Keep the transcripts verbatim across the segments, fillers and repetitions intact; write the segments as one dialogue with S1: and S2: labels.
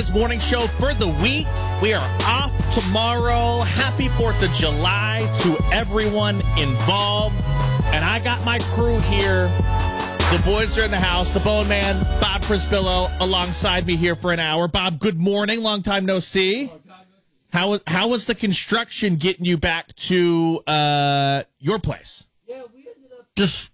S1: Guys morning show for the week. We are off tomorrow. Happy fourth of July to everyone involved. And I got my crew here. The boys are in the house. The Bone Man, Bob Prisbillo, alongside me here for an hour. Bob, good morning. Long time no see. How, how was the construction getting you back to uh, your place?
S2: Yeah, we ended up just...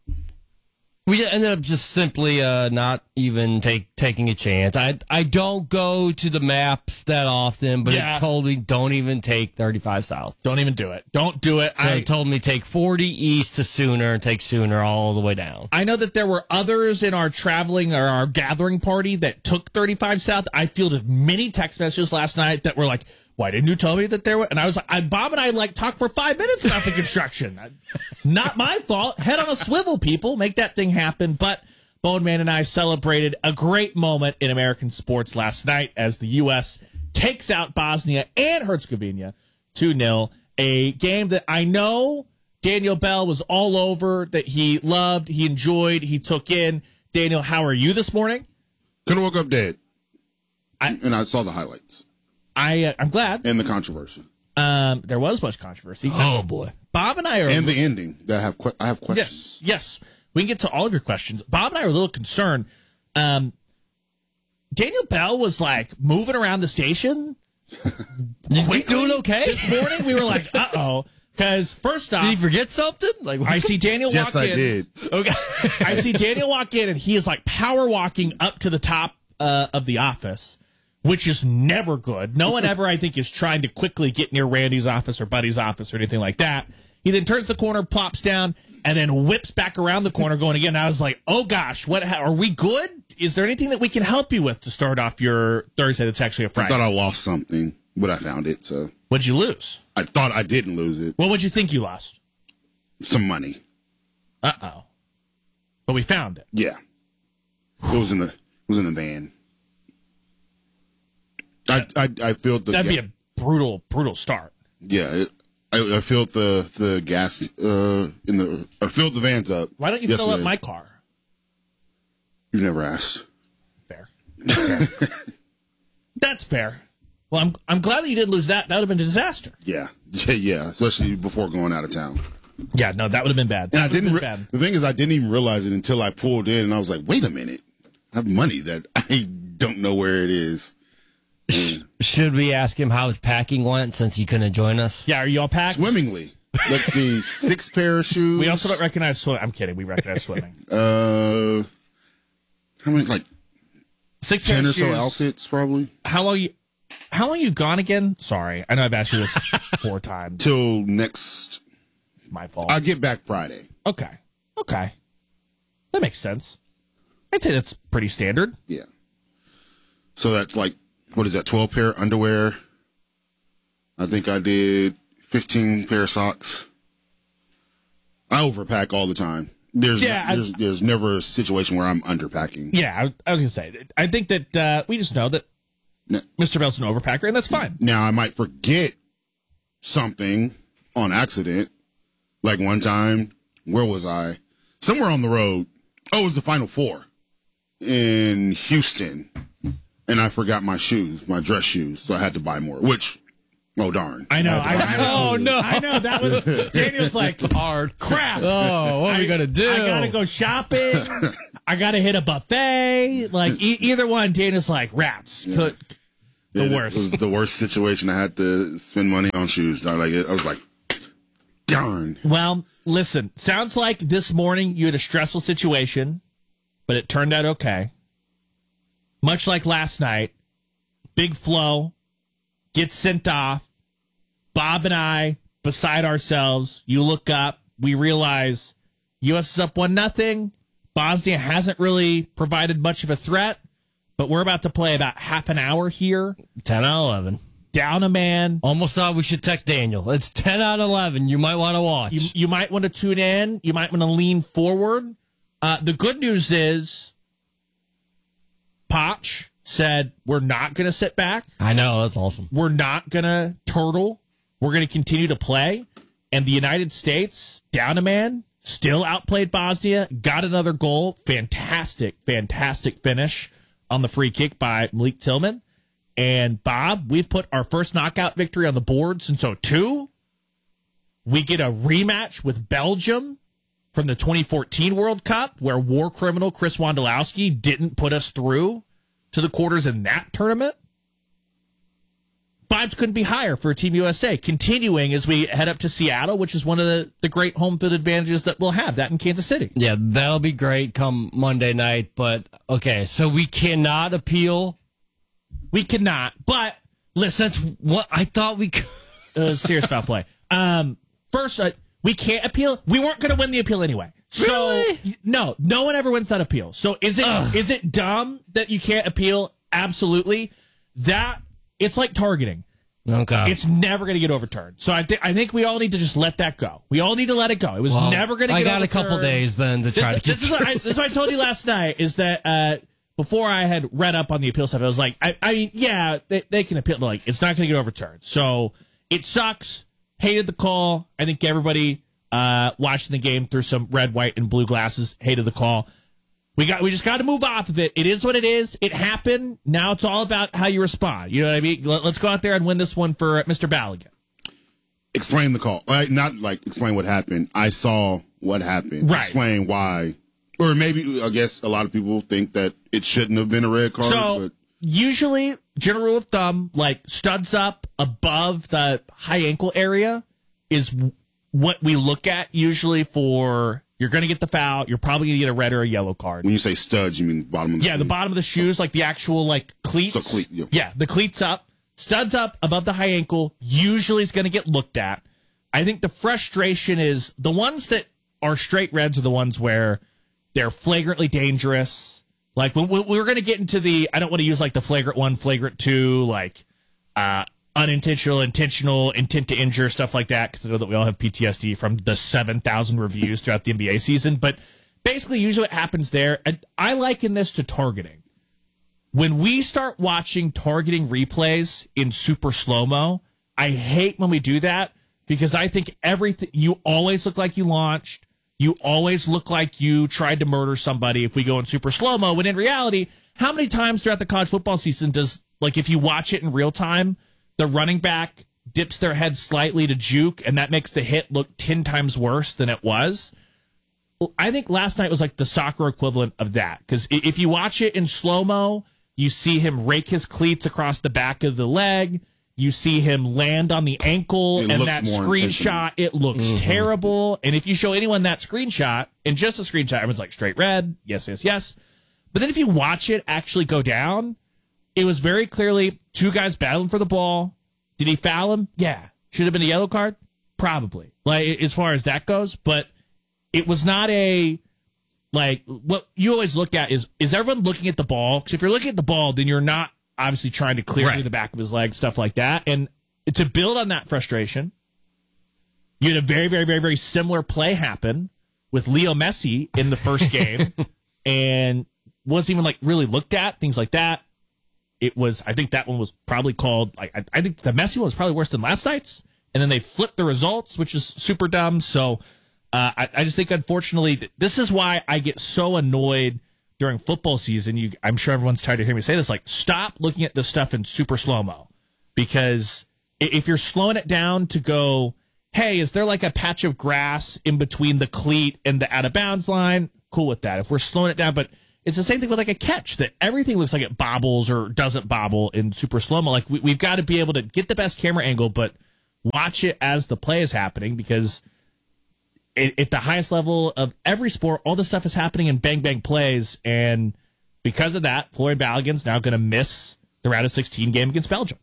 S2: We ended up just simply uh, not even take, taking a chance. I I don't go to the maps that often, but
S1: Yeah.
S2: it told me don't even take thirty-five south.
S1: Don't even do it. Don't do it.
S2: So
S1: I
S2: it told me take forty east to Sooner and take Sooner all the way down.
S1: I know that there were others in our traveling or our gathering party that took thirty-five south. I fielded many text messages last night that were like, why didn't you tell me that there were? And I was like, I, Bob and I like talked for five minutes about the construction. Not my fault. Head on a swivel, people. Make that thing happen. But Bone Man and I celebrated a great moment in American sports last night as the U S takes out Bosnia and Herzegovina two nil. A game that I know Daniel Bell was all over, that he loved, he enjoyed, he took in. Daniel, how are you this morning?
S3: Could have woke up dead.
S1: I-
S3: and I saw the highlights
S1: I, uh, I'm glad.
S3: and the controversy
S1: Um, there was much controversy.
S2: Oh, boy.
S1: Bob and I are...
S3: and the ending. That I have que- I have questions.
S1: Yes, yes. We can get to all of your questions. Bob and I are a little concerned. Um, Daniel Bell was, like, moving around the station.
S2: You
S1: quickly
S2: doing okay?
S1: This morning, we were like, uh-oh. Because, first off,
S2: Did you forget something? Like
S1: I see Daniel
S3: Yes,
S1: walk
S3: I
S1: in.
S3: did.
S2: Okay.
S1: I see Daniel walk in, and he is, like, power walking up to the top uh, of the office, which is never good. No one ever, I think, is trying to quickly get near Randy's office or Buddy's office or anything like that. He then turns the corner, plops down, and then whips back around the corner going again. I was like, oh, gosh, what? How, are we good? Is there anything that we can help you with to start off your Thursday that's actually a
S3: I
S1: Friday?
S3: thought I lost something, but I found it. So
S1: What'd you lose?
S3: I thought I didn't lose it.
S1: What would you think you lost?
S3: Some money.
S1: Uh-oh. But we found it.
S3: Yeah. It was in the it was in the van. I I, I felt the
S1: That'd
S3: ga-
S1: be a brutal, brutal start.
S3: yeah. It, I, I felt the the gas uh in the I filled the vans up.
S1: Why don't you fill up
S3: yesterday.
S1: my car?
S3: You've never asked.
S1: Fair. That's fair. That's fair. Well, I'm I'm glad that you didn't lose that. That would have been a disaster.
S3: Yeah. Yeah, yeah. Especially before going out of town.
S1: Yeah, no, that would have been bad.
S3: And I
S1: That would
S3: didn't.
S1: have
S3: Re-
S1: been bad.
S3: the thing is, I didn't even realize it until I pulled in, and I was like, "Wait a minute, I have money that I don't know where it is." And
S2: Should we ask him how his packing went since he couldn't join us?
S1: Yeah, are you all packed?
S3: swimmingly, let's see, six pair of shoes.
S1: We also don't recognize swimming. I'm kidding. We recognize swimming.
S3: uh, how many? Like
S1: Six
S3: ten
S1: pair
S3: or
S1: of
S3: so
S1: shoes.
S3: outfits, probably.
S1: How long you? How long you gone again? Sorry, I know I've asked you this four times.
S3: Till next,
S1: My fault.
S3: I get back Friday.
S1: Okay. Okay. That makes sense. I'd say that's pretty standard.
S3: Yeah. So that's like, what is that? Twelve pair underwear. I think I did fifteen pair of socks. I overpack all the time. There's
S1: Yeah, I-
S3: there's, there's never a situation where I'm underpacking.
S1: Yeah, I, I was going to say, I think that uh, we just know that
S3: No.
S1: Mister Bell's an overpacker, and that's fine.
S3: Now, I might forget something on accident. Like one time, where was I? Somewhere on the road. Oh, it was the Final Four in Houston. And I forgot my shoes, my dress shoes. So I had to buy more, which, oh, darn.
S1: I know.
S3: had to
S1: I,
S3: buy
S1: I,
S3: more
S1: oh,
S3: shoes.
S1: no. I know. That was, Daniel's like, hard crap.
S2: Oh, what are we going to do?
S1: I got to go shopping. I got to hit a buffet. Like, e- either one, Daniel's like, rats. Could, the
S3: Yeah,
S1: worst.
S3: It was the worst situation. I had to spend money on shoes. I, like, I was like, darn.
S1: Well, listen, sounds like this morning you had a stressful situation, but it turned out okay. Much like last night, Big Flo gets sent off. Bob and I, beside ourselves, you look up, we realize U S is up one nothing. Bosnia hasn't really provided much of a threat, but we're about to play about half an hour here.
S2: ten out of eleven.
S1: Down a man.
S2: Almost thought we should text Daniel. It's ten out of eleven. You might want to watch.
S1: You, you might want to tune in. You might want to lean forward. Uh, the good news is Potch said, we're not going to sit back.
S2: I know. That's awesome.
S1: We're not going to turtle. We're going to continue to play. And the United States, down a man, still outplayed Bosnia, got another goal. Fantastic, fantastic finish on the free kick by Malik Tillman. And Bob, we've put our first knockout victory on the board since oh two. We get a rematch with Belgium from the twenty fourteen World Cup, where war criminal Chris Wondolowski didn't put us through to the quarters in that tournament. Vibes couldn't be higher for Team U S A, continuing as we head up to Seattle, which is one of the, the great home field advantages that we'll have, that in Kansas City.
S2: Yeah, that'll be great come Monday night. But, okay, so we cannot appeal.
S1: We cannot, but listen,
S2: That's what I thought we could.
S1: uh, serious foul play. Um, first, uh, we can't appeal. We weren't going to win the appeal anyway. So,
S2: Really?
S1: no, no one ever wins that appeal. So is it
S2: Ugh.
S1: is it dumb that you can't appeal? Absolutely. That, it's like targeting.
S2: Okay.
S1: It's never going to get overturned. So I think I think we all need to just let that go. We all need to let it go. It was
S2: Well,
S1: never going to get
S2: I got
S1: overturned.
S2: a couple days then to try
S1: This,
S2: to get
S1: this is what I, this is what I told you last night, is that uh, before I had read up on the appeal stuff, I was like, I, I mean, yeah, they, they can appeal, but like, it's not going to get overturned. So it sucks. Hated the call. I think everybody uh, watching the game through some red, white, and blue glasses hated the call. We got. We just got to move off of it. It is what it is. It happened. Now it's all about how you respond. You know what I mean? Let, let's go out there and win this one for Mister Ballaghan.
S3: Explain the call. Like, not like explain what happened. I saw what happened.
S1: Right.
S3: Explain why. Or maybe, I guess a lot of people think that it shouldn't have been a red card.
S1: So
S3: but
S1: usually, general rule of thumb, like studs up above the high ankle area is w- what we look at usually for. You're going to get the foul. You're probably going to get a red or a yellow card.
S3: when you say studs, you mean bottom of the
S1: Yeah, the
S3: shoe.
S1: bottom of the shoes, like the actual like cleats.
S3: So cleat, yeah.
S1: the cleats up, studs up above the high ankle. Usually is going to get looked at. I think the frustration is the ones that are straight reds are the ones where they're flagrantly dangerous. Like we, we, we're going to get into the. I don't want to use like the flagrant one, flagrant two, like uh, unintentional, intentional, intent to injure, stuff like that, because I know that we all have P T S D from the seven thousand reviews throughout the N B A season. But basically, usually what happens there, and I liken this to targeting. When we start watching targeting replays in super slow-mo, I hate when we do that because I think everything, you always look like you launched. You always look like you tried to murder somebody if we go in super slow-mo, when in reality, how many times throughout the college football season does, like if you watch it in real time, the running back dips their head slightly to juke, and that makes the hit look ten times worse than it was. Well, I think last night was like the soccer equivalent of that, because if you watch it in slow-mo, you see him rake his cleats across the back of the leg. You see him land on the ankle,
S3: It
S1: and
S3: looks
S1: that
S3: more
S1: screenshot, it looks terrible. And if you show anyone that screenshot, and just a screenshot, everyone's like, straight red, yes, yes, yes. But then if you watch it actually go down, it was very clearly two guys battling for the ball. Did he foul him? Yeah. Should have been a yellow card? Probably. Like, as far as that goes. But it was not a, like, what you always look at is, is everyone looking at the ball? Because if you're looking at the ball, then you're not obviously trying to clear
S2: Right.
S1: through the back of his leg, stuff like that. And to build on that frustration, you had a very, very, very, very similar play happen with Leo Messi in the first game and wasn't even like really looked at, things like that. It was, I think that one was probably called, like, I, I think the Messi one was probably worse than last night's. And then they flipped the results, which is super dumb. So uh, I, I just think, unfortunately, th- this is why I get so annoyed during football season. You, I'm sure everyone's tired of hearing me say this. Like, stop looking at this stuff in super slow-mo. Because i- if you're slowing it down to go, hey, is there like a patch of grass in between the cleat and the out-of-bounds line? Cool with that. If we're slowing it down, but it's the same thing with like a catch, that everything looks like it bobbles or doesn't bobble in super slow-mo. Like, we, we've got to be able to get the best camera angle, but watch it as the play is happening, because it, at the highest level of every sport, all this stuff is happening in bang-bang plays, and because of that, Floyd Ballaghan's now going to miss the round of sixteen game against Belgium.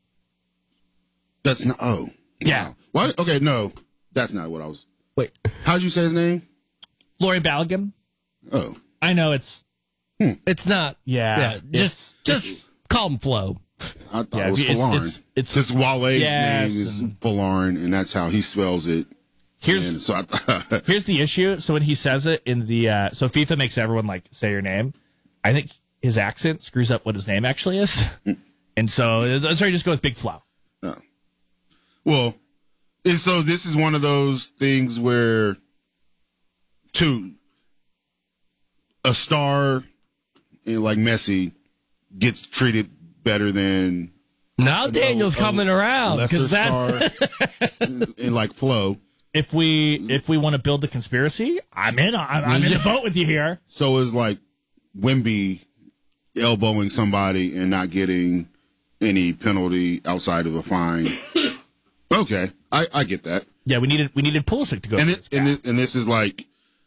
S3: That's not. Oh,
S1: Yeah.
S3: wow. Why? Okay, no, that's not what I was.
S2: Wait.
S3: How'd you say his name?
S1: Floyd Ballaghan.
S3: Oh,
S1: I know it's
S2: It's not.
S1: Yeah,
S2: Yeah.
S1: it's-
S2: Just, just call him Flo.
S3: I thought
S1: Yeah,
S3: it was
S1: it's-
S3: Folarin.
S1: it's- it's-
S3: Because Wale's
S1: Yes,
S3: name is
S1: and-
S3: Folarin, and that's how he spells it.
S1: here's
S3: And so I,
S1: here's the issue. So when he says it in the uh, so FIFA makes everyone like say your name. I think his accent screws up what his name actually is, and so that's why you just go with Big Flo.
S3: well, and so this is one of those things where, two, a star eh, like Messi gets treated better than
S2: Now Daniel's
S3: a-
S2: coming around
S3: lesser
S2: because that
S3: star in, in like flow.
S1: If we if we want to build the conspiracy, I'm in. I'm, I'm in the boat with you here.
S3: So is like Wemby elbowing somebody and not getting any penalty outside of a fine. Okay, I, I get that.
S1: Yeah, we needed we needed Pulisic to go.
S3: And
S1: for
S3: it,
S1: this
S3: and
S1: guy.
S3: it, and this is like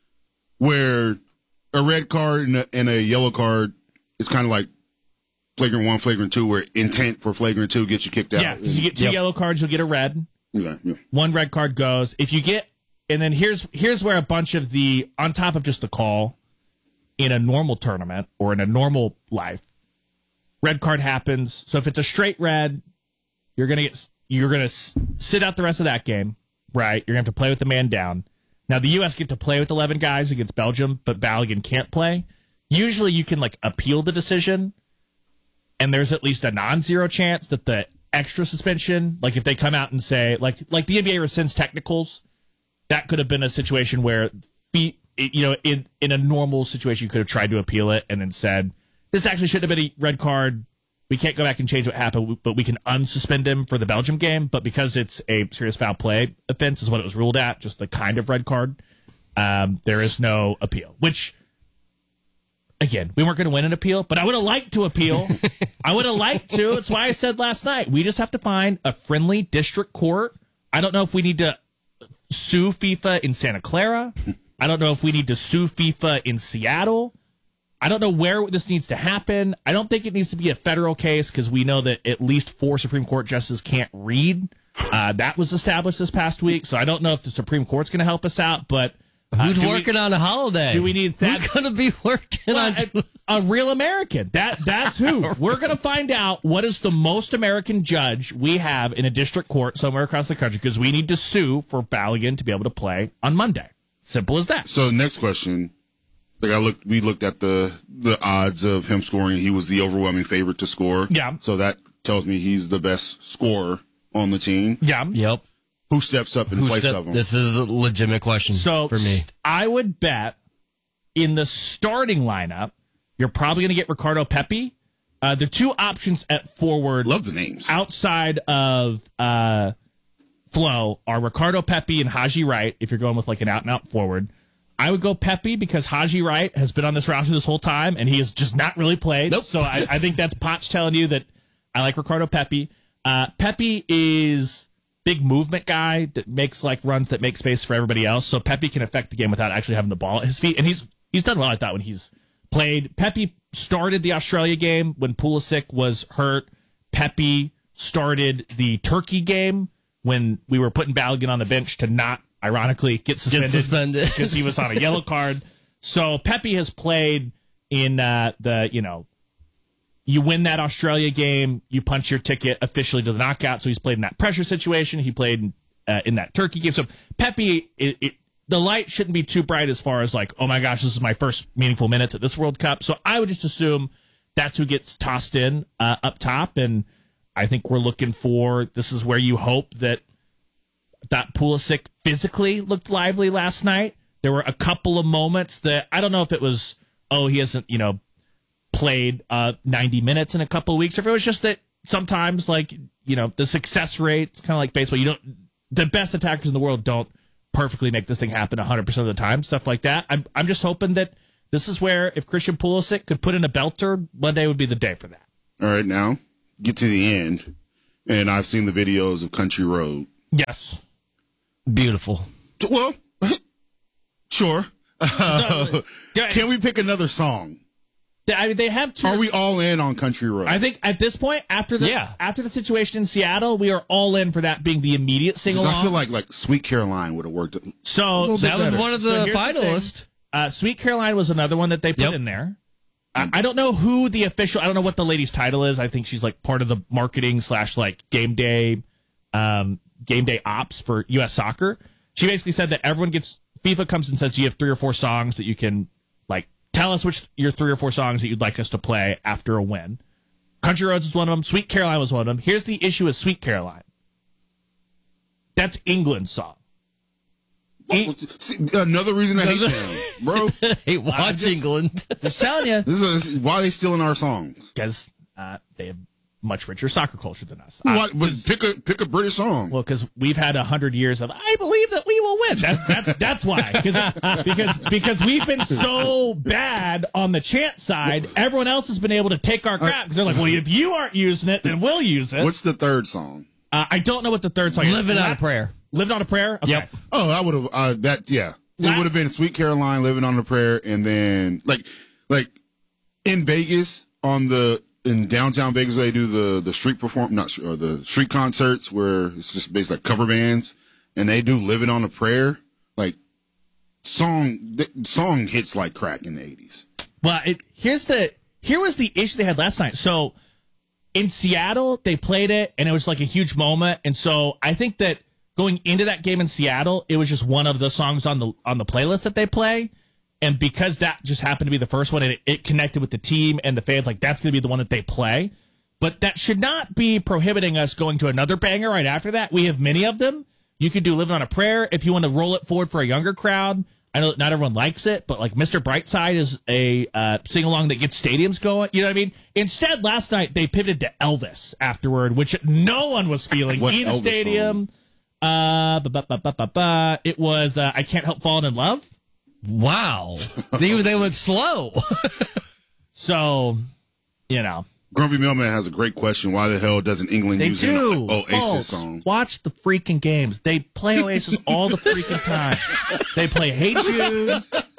S3: where a red card and a, and a yellow card is kind of like flagrant one, flagrant two, where intent for flagrant two gets you kicked out.
S1: Yeah, because you get two
S2: Yep.
S1: yellow cards, you'll get a red.
S3: Yeah, yeah.
S1: One red card goes. If you get, and then here's here's where a bunch of the on top of just the call in a normal tournament or in a normal life, red card happens. So if it's a straight red, you're gonna get you're gonna s- sit out the rest of that game, right? You're gonna have to play with the man down. Now the U S get to play with eleven guys against Belgium, but Balogun can't play. Usually you can like appeal the decision, and there's at least a non-zero chance that the extra suspension, like if they come out and say, like like the N B A rescinds technicals, that could have been a situation where, be, you know, in, in a normal situation, you could have tried to appeal it and then said, this actually shouldn't have been a red card. We can't go back and change what happened, but we can unsuspend him for the Belgium game. But because it's a serious foul play offense is what it was ruled at, just the kind of red card, um, there is no appeal, which... Again, we weren't going to win an appeal, but I would have liked to appeal. I would have liked to. It's why I said last night, we just have to find a friendly district court. I don't know if we need to sue FIFA in Santa Clara. I don't know if we need to sue FIFA in Seattle. I don't know where this needs to happen. I don't think it needs to be a federal case because we know that at least four Supreme Court justices can't read. Uh, that was established this past week, so I don't know if the Supreme Court's going to help us out, but... Uh,
S2: who's
S1: do
S2: working
S1: we,
S2: on a holiday?
S1: do we need that?
S2: Who's going to be working
S1: Well,
S2: on
S1: a, a real American. That that's who. We're going to find out what is the most American judge we have in a district court somewhere across the country because we need to sue for Balogun to be able to play on Monday. Simple as that.
S3: So next question, like I looked, we looked at the the odds of him scoring. He was the overwhelming favorite to score.
S1: Yeah.
S3: So that tells me he's the best scorer on the team.
S1: Yeah.
S2: Yep.
S3: Who steps up in
S2: Who
S3: place
S2: step-
S3: of him?
S2: This is a legitimate question
S1: So
S2: for me.
S1: I would bet in the starting lineup, you're probably going to get Ricardo Pepi. Uh, the two options at forward
S3: Love the names.
S1: outside of uh, Flo are Ricardo Pepi and Haji Wright, if you're going with like an out-and-out forward. I would go Pepi because Haji Wright has been on this roster this whole time, and he has just not really played.
S2: Nope.
S1: So I, I think that's Potts telling you that I like Ricardo Pepi. Uh, Pepi is big movement guy that makes like runs that make space for everybody else. So Pepi can affect the game without actually having the ball at his feet, and he's he's done well. I thought when he's played. Pepi started the Australia game when Pulisic was hurt. Pepi started the Turkey game when we were putting Balogun on the bench to not, ironically, get suspended,
S2: Get suspended.
S1: because he was on a yellow card. So Pepi has played in uh, the, you know, you win that Australia game, you punch your ticket officially to the knockout. So he's played in that pressure situation. He played uh, in that Turkey game. So Pepi, it, it, the light shouldn't be too bright as far as like, oh my gosh, this is my first meaningful minutes at this World Cup. So I would just assume that's who gets tossed in uh, up top. And I think we're looking for, this is where you hope that that Pulisic physically looked lively last night. There were a couple of moments that I don't know if it was, oh, he hasn't, you know, played uh, ninety minutes in a couple of weeks, or if it was just that sometimes, like, you know, the success rate, it's kind of like baseball. You don't, the best attackers in the world don't perfectly make this thing happen one hundred percent of the time, stuff like that. I'm, I'm just hoping that this is where if Christian Pulisic could put in a belter, Monday would be the day for that.
S3: All right, now get to the end, and I've seen the videos of Country Road.
S1: Yes.
S2: Beautiful.
S3: Well, sure. Uh, can we pick another song?
S1: I mean, they have two.
S3: Are we all in on Country Road?
S1: I think at this point, after the
S2: Yeah.
S1: after the situation in Seattle, we are all in for that being the immediate sing
S3: 'Cause
S1: along.
S3: I feel like like Sweet Caroline would have worked.
S1: so
S3: little bit
S2: That was
S3: better.
S2: one of
S1: So
S2: the
S1: here's the
S2: finalists.
S1: thing. Uh, Sweet Caroline was another one that they put
S2: Yep.
S1: in there. I, I don't know who the official. I don't know what the lady's title is. I think she's like part of the marketing slash like game day, um, game day ops for U S Soccer. She basically said that everyone gets FIFA comes and says you have three or four songs that you can like tell us which your three or four songs that you'd like us to play after a win. Country Roads is one of them. Sweet Caroline was one of them. Here's the issue with Sweet Caroline. That's England's song.
S3: Well, see, another reason I hate them, bro.
S2: Hey, watch
S1: just-
S2: England.
S1: Just telling you.
S3: This is why they stealing our songs.
S1: Because uh, they have much richer soccer culture than us.
S3: What? But pick a pick a British song.
S1: Well, because we've had a hundred years of I believe that we will win. That, that, that's why. Cause, because because we've been so bad on the chant side, everyone else has been able to take our crap because they're like, well, if you aren't using it, then we'll use it.
S3: What's the third song?
S1: Uh, I don't know what the third song is.
S2: Living on a Prayer.
S1: Living on a Prayer? Okay.
S2: Yep.
S3: Oh, I would have. Uh, that yeah, it
S1: La-
S3: would have been Sweet Caroline, Living on a Prayer, and then like like in Vegas on the in downtown Vegas where they do the the street perform not or the street concerts where it's just basically like cover bands, and they do Living on a Prayer. Like song th- song hits like crack in the eighties.
S1: Well, it, here's the here was the issue they had last night. So in Seattle, they played it, and it was like a huge moment. And so I think that going into that game in Seattle, it was just one of the songs on the on the playlist that they play. And because that just happened to be the first one, and it, it connected with the team and the fans, like that's going to be the one that they play. But that should not be prohibiting us going to another banger right after that. We have many of them. You could do Living on a Prayer if you want to roll it forward for a younger crowd. I know that not everyone likes it, but like Mister Brightside is a uh, sing-along that gets stadiums going. You know what I mean? Instead, last night, they pivoted to Elvis afterward, which no one was feeling
S3: What
S1: in
S3: Elvis
S1: stadium. Uh, ba, ba, ba, ba, ba, ba. It was uh, I Can't Help Falling in Love.
S2: Wow. they, they went slow.
S1: So, you know.
S3: Grumpy Mailman has a great question. Why the hell doesn't England
S1: They
S3: use
S1: do.
S3: an Oasis
S1: Folks,
S3: song?
S1: watch the freaking games. They play Oasis all the freaking time. They play Hey Jude.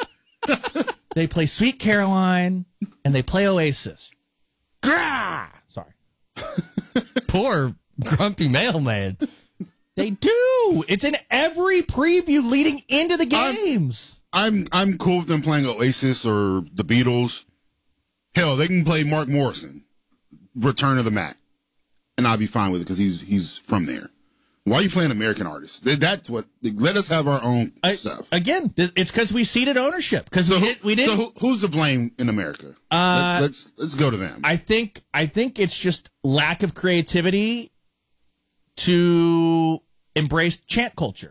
S1: They play Sweet Caroline. And they play Oasis. Grah! Sorry.
S2: Poor grumpy mailman.
S1: They do. It's in every preview leading into the games.
S3: I'm I'm cool with them playing Oasis or the Beatles. Hell, they can play Mark Morrison, Return of the Mac, and I'll be fine with it because he's he's from there. Why are you playing American artists? That's what. Let us have our own
S1: I,
S3: stuff.
S1: Again, th- it's because we ceded ownership. Because
S3: So,
S1: we,
S3: who-
S1: did, we didn't.
S3: so who, who's to blame in America?
S1: Uh,
S3: let's let's let's go to them.
S1: I think I think it's just lack of creativity to embrace chant culture.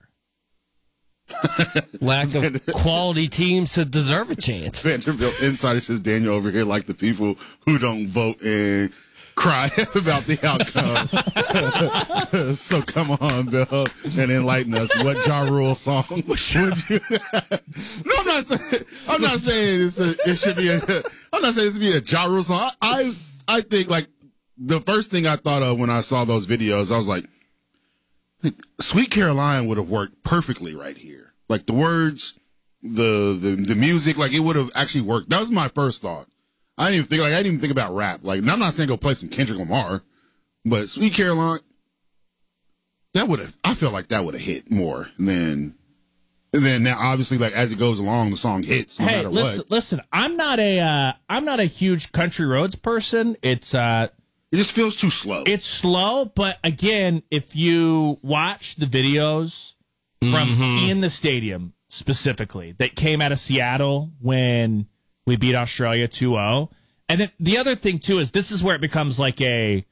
S2: Lack of quality teams to deserve a chance.
S3: Vanderbilt Insider says Daniel over here like the people who don't vote and cry about the outcome. So come on, Bill, and enlighten us. What Ja Rule song would you? No, I'm not saying. I'm not saying it's a, it should be a. I'm not saying it should be a Ja Rule song. I I think like the first thing I thought of when I saw those videos, I was like, Sweet Caroline would have worked perfectly right here. Like the words, the the the music, like it would have actually worked. That was my first thought. I didn't even think like I didn't even think about rap. Like I'm not saying go play some Kendrick Lamar, but Sweet Caroline, that would have. I feel like that would have hit more than. And then now, obviously, like as it goes along, the song hits no
S1: hey,
S3: matter
S1: listen,
S3: what.
S1: listen. I'm not a uh, I'm not a huge country roads person. It's uh,
S3: It just feels too slow.
S1: it's slow, but again, if you watch the videos from
S2: Mm-hmm.
S1: in the stadium specifically that came out of Seattle when we beat Australia two oh, and then the other thing too is this is where it becomes like a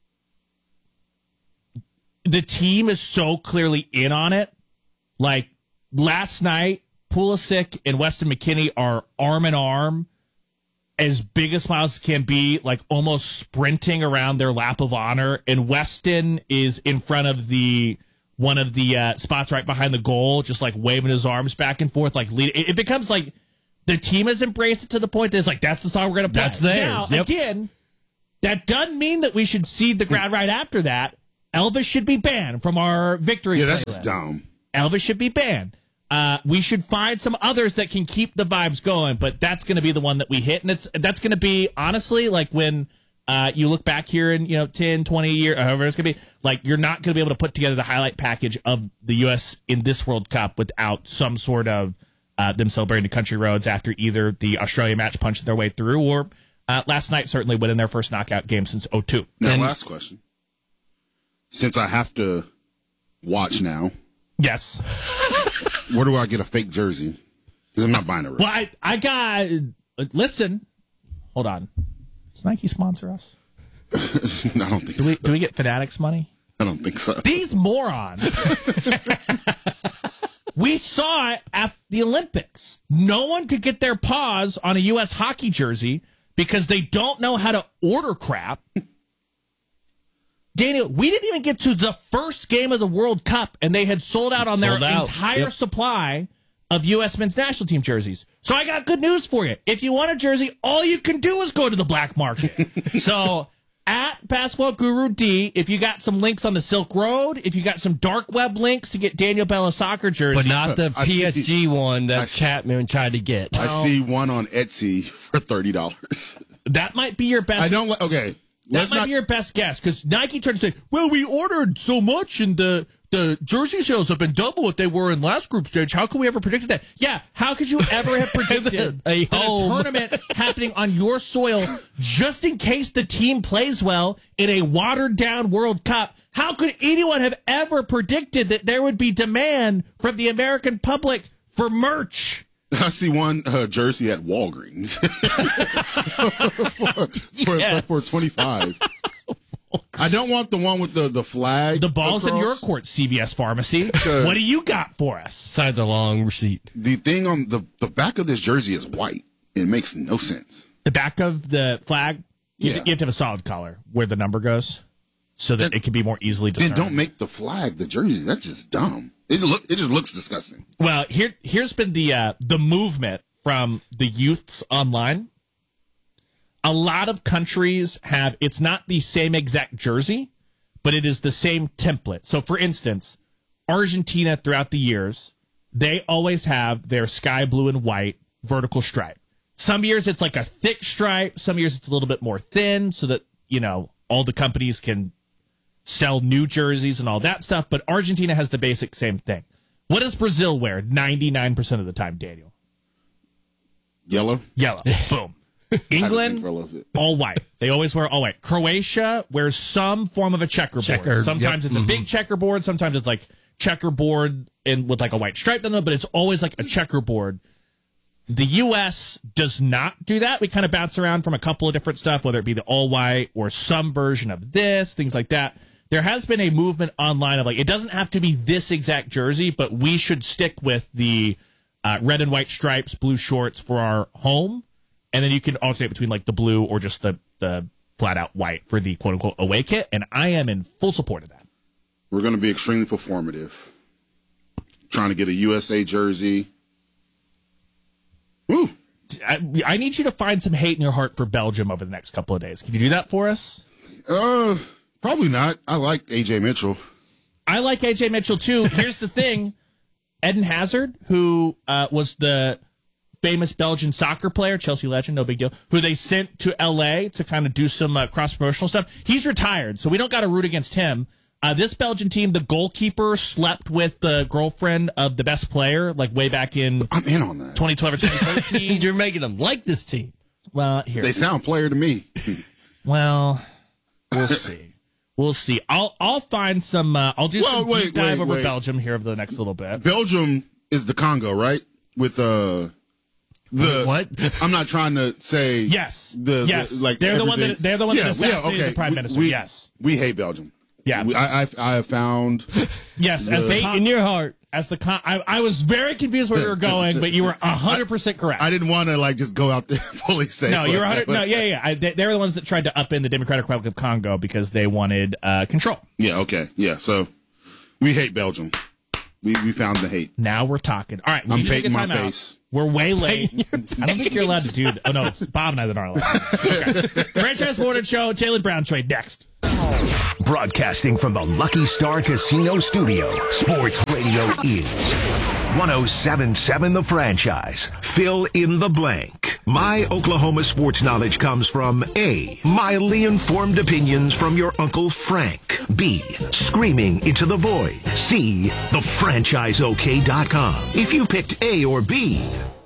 S1: the team is so clearly in on it. Like last night, Pulisic and Weston McKennie are arm in arm, as big a smiles can be, like almost sprinting around their lap of honor. And Weston is in front of the one of the uh, spots right behind the goal, just like waving his arms back and forth. Like lead, it, it becomes like the team has embraced it to the point that it's like that's the song we're gonna play.
S2: That's theirs.
S1: Now,
S2: Yep.
S1: again, that doesn't mean that we should seed the crowd right after that. Elvis should be banned from our victory.
S3: yeah, that's
S1: playlist.
S3: just dumb.
S1: Elvis should be banned. Uh, we should find some others that can keep the vibes going, but that's going to be the one that we hit, and it's that's going to be honestly like when uh, you look back here in you know ten, twenty years, however it's going to be, like you're not going to be able to put together the highlight package of the U S in this World Cup without some sort of uh, them celebrating the country roads after either the Australia match punching their way through or uh, last night certainly winning their first knockout game since oh two.
S3: Now,
S2: And-
S3: last question. Since I have to watch now,
S1: Yes.
S3: where do I get a fake jersey? Because I'm not buying a real.
S1: Well, I, I got. Listen, hold on. Does Nike sponsor us?
S3: I don't think
S1: Do we
S3: so.
S1: do we get Fanatics money?
S3: I don't think so.
S1: These morons. We saw it at the Olympics. No one could get their paws on a U S hockey jersey because they don't know how to order crap. Daniel, we didn't even get to the first game of the World Cup, and they had sold out on
S2: Sold
S1: their
S2: out.
S1: entire
S2: Yep.
S1: supply of U S men's national team jerseys. So I got good news for you. If you want a jersey, all you can do is go to the black market. So at Basketball Guru D, if you got some links on the Silk Road, if you got some dark web links to get Daniel Bella soccer jersey.
S2: But not the
S3: I
S2: P S G
S3: see-
S2: one that
S3: I-
S2: Chapman tried to get.
S3: I see one on Etsy for thirty dollars.
S1: That might be your best.
S3: I don't. li- Okay,
S1: That
S3: let's
S1: might
S3: not.
S1: be your best guess, because Nike tried to say, well, we ordered so much and the, the jersey sales have been double what they were in last group stage. How could we ever predict that? Yeah, how could you ever have predicted
S2: A
S1: that a
S2: home.
S1: tournament happening on your soil just in case the team plays well in a watered-down World Cup? How could anyone have ever predicted that there would be demand from the American public for merch?
S3: I see one uh, jersey at Walgreens for, for,
S2: Yes.
S3: for twenty-five. I don't want the one with the, the flag.
S1: The ball's in your
S3: across.
S1: court, C V S Pharmacy. What do you got for us?
S2: Besides a long receipt.
S3: The thing on the, the back of this jersey is white. It makes no sense.
S1: The back of the flag, you,
S3: Yeah.
S1: have, to, you have to have a solid color where the number goes so that
S3: Then-
S1: it can be more easily
S3: Then
S1: discerned.
S3: don't make the flag the jersey. That's just dumb. It look. It just looks disgusting.
S1: Well, here here's been the uh, the movement from the youths online. A lot of countries have, it's not the same exact jersey, but it is the same template. So, for instance, Argentina throughout the years, they always have their sky blue and white vertical stripe. Some years it's like a thick stripe. Some years it's a little bit more thin so that, you know, all the companies can sell new jerseys and all that stuff. But Argentina has the basic same thing. What does Brazil wear ninety-nine percent of the time, Daniel?
S3: Yellow.
S1: Yellow. Boom.
S3: I had to think
S1: England,
S3: for a little bit.
S1: all white. They always wear all white. Croatia wears some form of a checkerboard.
S2: Checker,
S1: Sometimes
S2: yep.
S1: it's a big checkerboard. Sometimes it's like checkerboard and with like a white stripe on them, but it's always like a checkerboard. The U S does not do that. We kind of bounce around from a couple of different stuff, whether it be the all white or some version of this, things like that. There has been a movement online of like, it doesn't have to be this exact jersey, but we should stick with the uh, red and white stripes, blue shorts for our home. And then you can alternate between like the blue or just the, the flat out white for the quote unquote away kit. And I am in full support of that.
S3: We're going to be extremely performative. Trying to get a U S A jersey. Woo.
S1: I, I need you to find some hate in your heart for Belgium over the next couple of days. Can you do that for us?
S3: Uh, probably not. I like A J Mitchell.
S1: I like A J Mitchell too. Here's the thing. Eden Hazard, who uh, was the famous Belgian soccer player, Chelsea legend, no big deal, who they sent to L A to kind of do some uh, cross-promotional stuff. He's retired, so we don't got to root against him. Uh, this Belgian team, the goalkeeper slept with the girlfriend of the best player, like way back in
S3: I'm in on that.
S1: twenty twelve or twenty thirteen.
S2: You're making them like this team.
S1: Well, here.
S3: They sound player to me.
S1: Well, we'll see. We'll see. I'll I'll find some. Uh, I'll do
S3: Well,
S1: some
S3: wait,
S1: deep dive
S3: wait,
S1: over
S3: wait.
S1: Belgium here over the next little bit.
S3: Belgium is the Congo, right? With uh the
S2: What?
S3: I'm not trying to say
S1: Yes.
S3: The,
S1: Yes.
S3: the like
S1: They're the one
S3: everything-
S1: that- they're the one that
S3: yeah,
S1: assassinated
S3: yeah, okay.
S1: the prime
S3: We-
S1: minister.
S3: We,
S1: Yes.
S3: we hate Belgium.
S1: Yeah.
S3: We, I, I I have found
S1: Yes, as the
S2: Hate in your heart.
S1: as the con- I, I was very confused where you were going, but you were hundred percent correct.
S3: I didn't want to like just go out there and fully say
S1: no, you're
S3: but-
S1: hundred. No, yeah, yeah. I, they, they were the ones that tried to upend the Democratic Republic of Congo because they wanted uh, control.
S3: Yeah, okay. Yeah, so we hate Belgium. We we found the hate.
S1: Now we're talking. All right, we
S3: I'm
S1: need to take
S3: painting
S1: a
S3: my
S1: time out.
S3: face.
S1: We're way late. I don't think you're allowed to do that. Oh no, it's Bob and I that aren't allowed. Okay. Franchise Morning Show. Jalen Brown trade next.
S4: Broadcasting from the Lucky Star Casino Studio, Sports Radio is one oh seven point seven The Franchise. Fill in the blank. My Oklahoma sports knowledge comes from A, mildly informed opinions from your Uncle Frank. B, screaming into the void. C, the franchise O K dot com. If you picked A or B,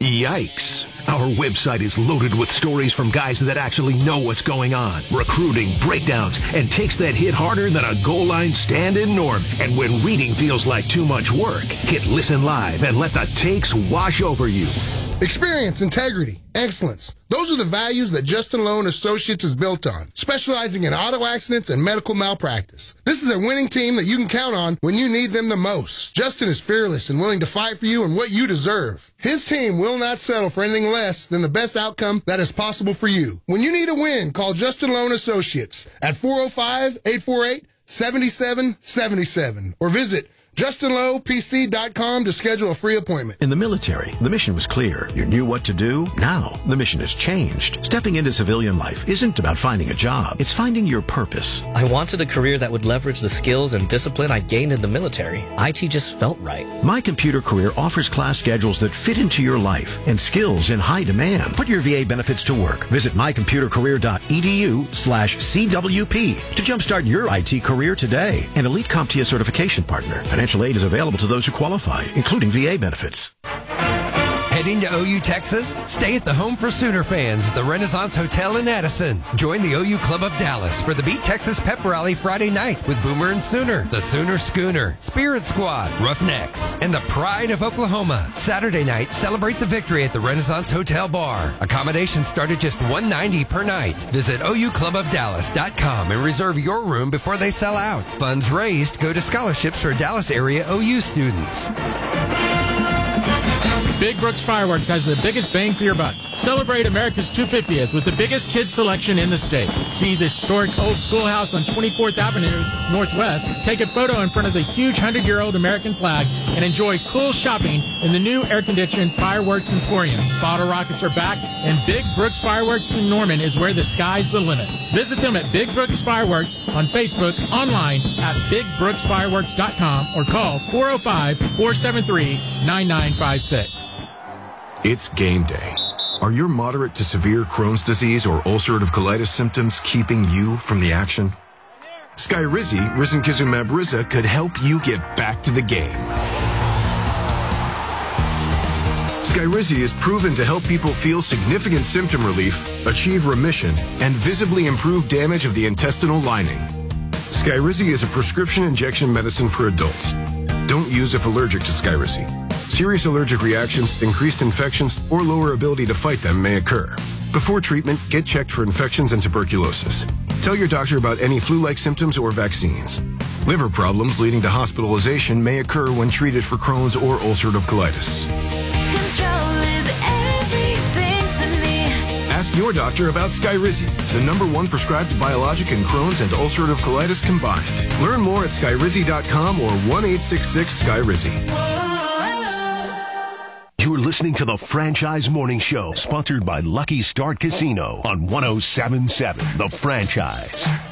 S4: yikes. Our website is loaded with stories from guys that actually know what's going on, recruiting, breakdowns, and takes that hit harder than a goal line stand-in norm. And when reading feels like too much work, hit listen live and let the takes wash over you.
S5: Experience, integrity, excellence. Those are the values that Justin Loan Associates is built on, specializing in auto accidents and medical malpractice. This is a winning team that you can count on when you need them the most. Justin is fearless and willing to fight for you and what you deserve. His team will not settle for anything less than the best outcome that is possible for you. When you need a win, call Justin Loan Associates at four oh five, eight four eight, seventy-seven seventy-seven or visit justin lowe p c dot com to schedule a free appointment.
S6: In the military, the mission was clear. You knew what to do. Now, the mission has changed. Stepping into civilian life isn't about finding a job. It's finding your purpose.
S7: I wanted a career that would leverage the skills and discipline I gained in the military. I T just felt right.
S6: My Computer Career offers class schedules that fit into your life and skills in high demand. Put your V A benefits to work. Visit my computer career dot e d u slash C W P to jumpstart your I T career today. An Elite CompTIA certification partner. Financial aid is available to those who qualify, including V A benefits.
S8: Heading to O U, Texas? Stay at the Home for Sooner fans at the Renaissance Hotel in Addison. Join the O U Club of Dallas for the Beat Texas Pep Rally Friday night with Boomer and Sooner, the Sooner Schooner, Spirit Squad, Roughnecks, and the Pride of Oklahoma. Saturday night, celebrate the victory at the Renaissance Hotel Bar. Accommodations start at just one hundred ninety dollars per night. Visit O U club of dallas dot com and reserve your room before they sell out. Funds raised go to scholarships for Dallas area O U students.
S9: Big Brooks Fireworks has the biggest bang for your buck. Celebrate America's two hundred fiftieth with the biggest kids selection in the state. See the historic old schoolhouse on twenty-fourth Avenue Northwest. Take a photo in front of the huge hundred-year-old American flag and enjoy cool shopping in the new air-conditioned Fireworks Emporium. Bottle rockets are back, and Big Brooks Fireworks in Norman is where the sky's the limit. Visit them at Big Brooks Fireworks on Facebook, online at big brooks fireworks dot com, or call four oh five, four seven three, nine nine five six.
S10: It's game day. Are your moderate to severe Crohn's disease or ulcerative colitis symptoms keeping you from the action? Skyrizi, risankizumab Riza, could help you get back to the game. Skyrizi is proven to help people feel significant symptom relief, achieve remission, and visibly improve damage of the intestinal lining. Skyrizi is a prescription injection medicine for adults. Don't use if allergic to Skyrizi. Serious allergic reactions, increased infections, or lower ability to fight them may occur. Before treatment, get checked for infections and tuberculosis. Tell your doctor about any flu-like symptoms or vaccines. Liver problems leading to hospitalization may occur when treated for Crohn's or ulcerative colitis.
S11: Control is everything to me.
S10: Ask your doctor about Skyrizi, the number one prescribed biologic in Crohn's and ulcerative colitis combined. Learn more at skyrizi dot com or one eight six six Skyrizi.
S4: You're listening to the Franchise Morning Show, sponsored by Lucky Start Casino on one oh seven point seven The Franchise.